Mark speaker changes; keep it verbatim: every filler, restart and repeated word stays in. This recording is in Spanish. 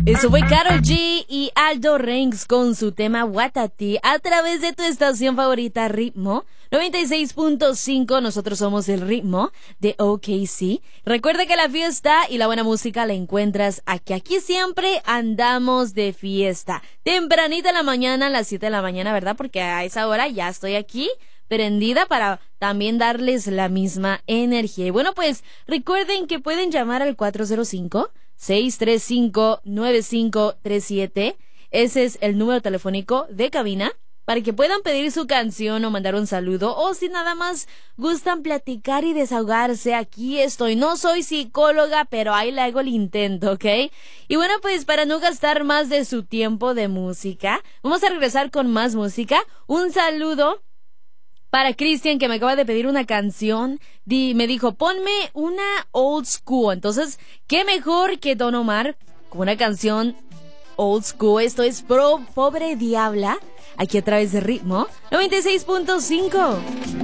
Speaker 1: Eso fue Karol G y Aldo Ranks con su tema Watati a través de tu estación favorita Ritmo noventa y seis punto cinco. Nosotros somos el Ritmo de O K C. Recuerda que la fiesta y la buena música la encuentras aquí. Aquí siempre andamos de fiesta. Tempranita en la mañana, a las siete de la mañana, ¿verdad? Porque a esa hora ya estoy aquí prendida para también darles la misma energía. Y bueno, pues recuerden que pueden llamar al cuatro cero cinco, seis tres cinco, nueve cinco tres siete. Ese es el número telefónico de cabina para que puedan pedir su canción o mandar un saludo, o si nada más gustan platicar y desahogarse, aquí estoy. No soy psicóloga, pero ahí le hago el intento, ¿ok? Y bueno, pues para no gastar más de su tiempo de música, vamos a regresar con más música. Un saludo para Cristian, que me acaba de pedir una canción. Di, me dijo, ponme una old school. Entonces, ¿qué mejor que Don Omar con una canción old school? Esto es Pro, Pobre Diabla, aquí a través de Ritmo noventa y seis punto cinco.